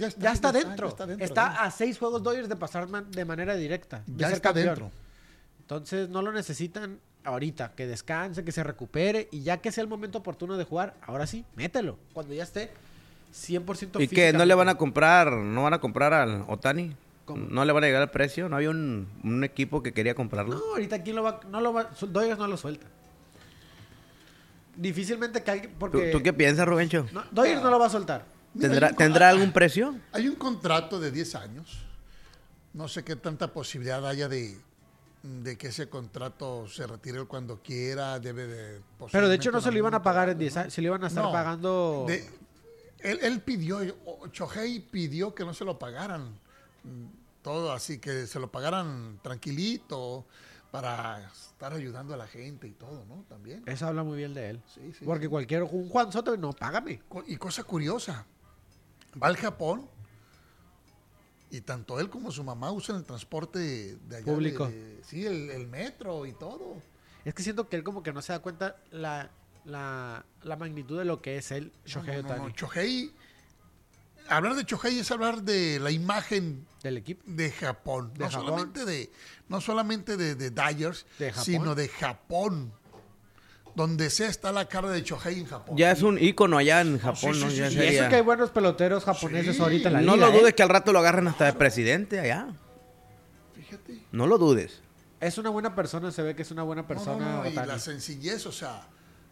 ya está dentro. Está a 6 juegos Dodgers de pasar de manera directa. De ya ser está campeón. dentro. Entonces no lo necesitan ahorita. Que descanse, que se recupere. Y ya que sea el momento oportuno de jugar, ahora sí, mételo. Cuando ya esté 100% ¿Y qué? ¿No le van a comprar? ¿No van a comprar al Ohtani? ¿No le van a llegar al precio? ¿No había un equipo que quería comprarlo? No, ahorita aquí Dodgers no lo suelta. Difícilmente que alguien... Porque ¿Tú qué piensas, Rubencho? no, Dodgers no lo va a soltar. ¿Tendrá algún precio? Hay un contrato de 10 años. No sé qué tanta posibilidad haya de que ese contrato se retire cuando quiera. Pero de hecho no se lo iban a pagar en 10 años. Se lo iban a estar No, pagando... Él pidió, Shohei pidió que no se lo pagaran todo, así que se lo pagaran tranquilito para estar ayudando a la gente y todo, ¿no? También. Eso habla muy bien de él. Sí, porque un Juan Soto, no, págame. Y cosa curiosa, va al Japón y tanto él como su mamá usan el transporte de allá. Público. Sí, el metro y todo. Es que siento que él como que no se da cuenta la magnitud de lo que es él, Shohei Ohtani. No, Shohei, hablar de Shohei es hablar de la imagen del equipo de Japón. De Japón. No solamente de Dodgers, sino de Japón. Donde sea está la cara de Shohei en Japón. Ya es un ícono allá en Japón, ¿no? Y eso que hay buenos peloteros japoneses ahorita en la liga. No lo dudes que al rato lo agarren hasta de presidente allá. Fíjate. No lo dudes. Es una buena persona, se ve que es una buena persona. Y la sencillez, o sea,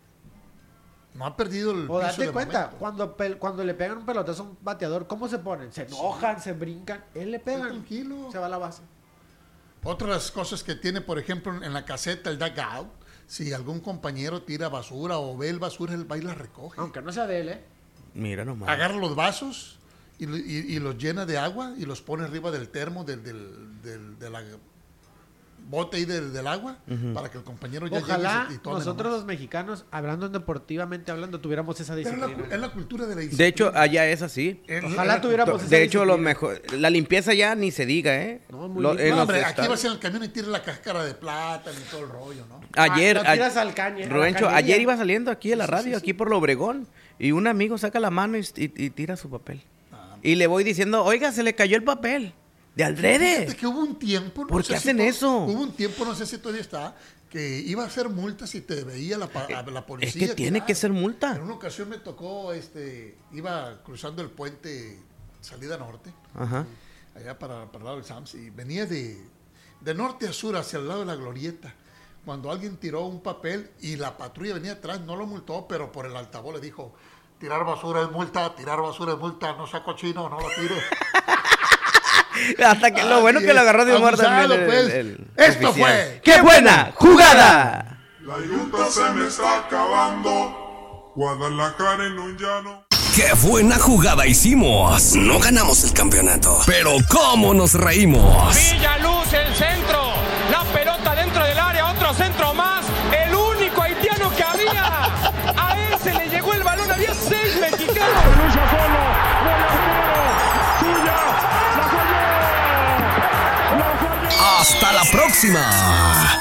no ha perdido el O piso date de cuenta, momento. cuando le pegan un pelotazo a un bateador, ¿cómo se ponen? Se enojan, se brincan. Él le pegan. Tranquilo. Se va a la base. Otras cosas que tiene, por ejemplo, en la caseta, el dugout, si algún compañero tira basura o ve el basura, él va y la recoge. Aunque no sea de él, ¿eh? Mira nomás. Agarra los vasos y los llena de agua y los pone arriba del termo de la bote ahí del agua para que el compañero ya Ojalá llegue y tome nosotros nomás. los mexicanos, deportivamente hablando, tuviéramos esa Pero disciplina. es la cultura de la disciplina. De hecho, allá es así. Ojalá tuviéramos esa De hecho, lo disciplina. mejor... La limpieza ya ni se diga, ¿eh? No, muy No, limpio. hombre, aquí vas en el camión y tiras la cáscara de plátano y todo el rollo, ¿no? Ayer... lo tiras al caño. Rubencho, a la ayer canilla. iba saliendo aquí de la radio, aquí por lo Obregón, y un amigo saca la mano y tira su papel. Y le voy diciendo, oiga, se le cayó el papel. De adrede. Fíjate que hubo un tiempo... ¿Por qué hacen eso? Hubo un tiempo, no sé si todavía está, que iba a hacer multas si te veía la policía. Es que tiene que ser multa. En una ocasión me tocó, iba cruzando el puente salida norte, Ajá. allá para el lado del Sams, y venía de norte a sur hacia el lado de la Glorieta, cuando alguien tiró un papel y la patrulla venía atrás, no lo multó, pero por el altavoz le dijo, tirar basura es multa, no sea cochino, no lo tire. Hasta que lo bueno que lo agarró de humor Abusado, también. pues. Esto fue. ¡Qué buena jugada! La yuta se me está acabando. Guadalajara en un llano. ¡Qué buena jugada hicimos! No ganamos el campeonato, pero ¿cómo nos reímos? Villaluz, el centro, la pelota dentro del área, otro centro más, el único haitiano que había. A ese le llegó el balón, había 6 mexicanos. Lucha solo, suya, la falló. ¡Hasta la próxima!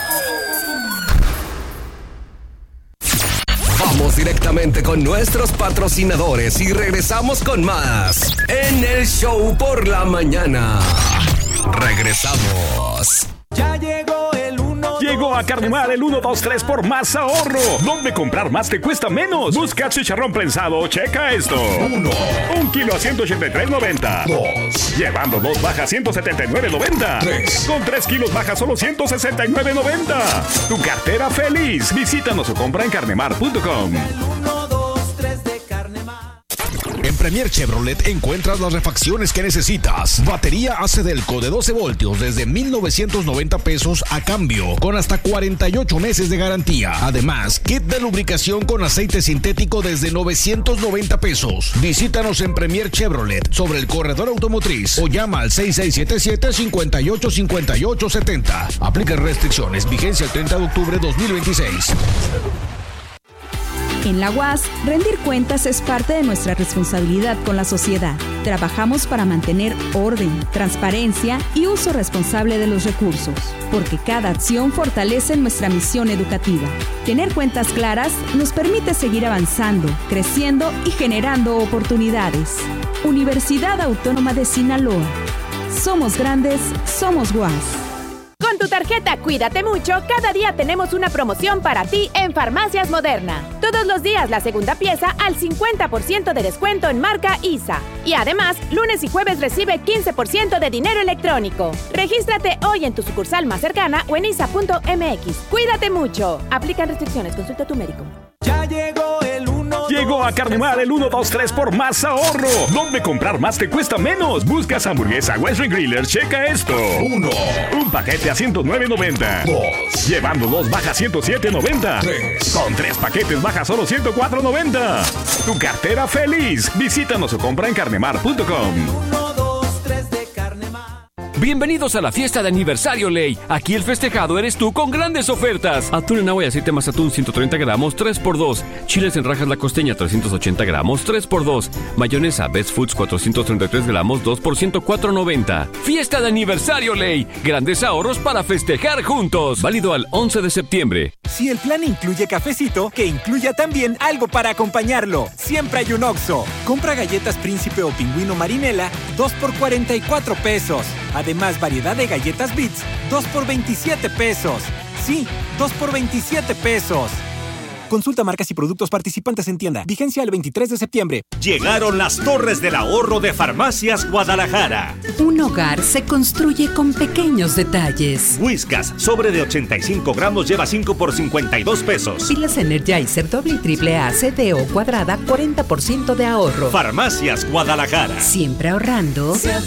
Vamos directamente con nuestros patrocinadores y regresamos con más en el show por la mañana. Regresamos. Ya llegó el 1. Llegó a Carnemar el 1, 2, 3 por más ahorro. ¿Dónde comprar más te cuesta menos? Busca chicharrón prensado, checa esto. 1 kilo a 183.90. 2. Llevando 2 bajas 179.90. 3. Con 3 kilos baja solo 169.90. Tu cartera feliz. Visítanos o compra en carnemar.com. 1, 2, 3 de Carnemar. En Premier Chevrolet encuentras las refacciones que necesitas. Batería AC Delco de 12 voltios desde 1,990 pesos a cambio, con hasta 48 meses de garantía. Además, kit de lubricación con aceite sintético desde 990 pesos. Visítanos en Premier Chevrolet sobre el corredor automotriz o llama al 6677-585870. Aplica restricciones. Vigencia el 30 de octubre de 2026. En la UAS, rendir cuentas es parte de nuestra responsabilidad con la sociedad. Trabajamos para mantener orden, transparencia y uso responsable de los recursos, porque cada acción fortalece nuestra misión educativa. Tener cuentas claras nos permite seguir avanzando, creciendo y generando oportunidades. Universidad Autónoma de Sinaloa. Somos grandes, somos UAS. Con tu tarjeta Cuídate Mucho, cada día tenemos una promoción para ti en Farmacias Moderna. Todos los días la segunda pieza al 50% de descuento en marca ISA. Y además, lunes y jueves recibe 15% de dinero electrónico. Regístrate hoy en tu sucursal más cercana o en isa.mx. Cuídate mucho. Aplican restricciones. Consulta a tu médico. Ya llegó el 1. Llegó a Carnemar el 1, 2, 3 por más ahorro. ¿Dónde comprar más te cuesta menos? Buscas hamburguesa Western Griller. Checa esto. 1. Un paquete a $109.90. 2. Llevando 2 baja $107.90. 3. Con 3 paquetes baja solo $104.90. Tu cartera feliz. Visítanos o compra en carnemar.com. 1, 2, 3 de Carnemar. Bienvenidos a la fiesta de aniversario Ley. Aquí el festejado eres tú con grandes ofertas. Atún en agua y aceite más atún 130 gramos 3x2. Chiles en rajas La Costeña 380 gramos 3x2. Mayonesa Best Foods 433 gramos 2 por $104.90. Fiesta de aniversario Ley. Grandes ahorros para festejar juntos. Válido al 11 de septiembre. Si el plan incluye cafecito, que incluya también algo para acompañarlo. Siempre hay un Oxxo. Compra galletas Príncipe o Pingüino Marinela, 2 por $44. Además, variedad de galletas Beats, 2 por $27. Sí, 2 por $27. Consulta marcas y productos participantes en tienda. Vigencia el 23 de septiembre. Llegaron las Torres del Ahorro de Farmacias Guadalajara. Un hogar se construye con pequeños detalles. Whiskas, sobre de 85 gramos, lleva 5 por $52. Pilas Energizer doble y triple A CDO cuadrada, 40% de ahorro. Farmacias Guadalajara. Siempre ahorrando. Siempre